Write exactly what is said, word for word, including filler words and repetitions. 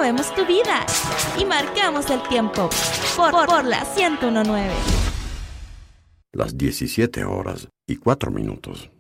movemos tu vida y marcamos el tiempo por, por, por la ciento uno punto nueve. Las diecisiete horas y cuatro minutos.